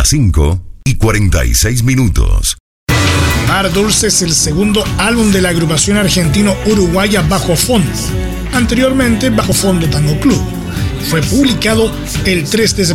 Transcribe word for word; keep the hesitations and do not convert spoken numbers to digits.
las cinco y cuarenta y seis minutos. Mar Dulce es el segundo álbum de la agrupación argentino-uruguaya Bajo Fondo, anteriormente Bajo Fondo Tango Club. Fue publicado el tres de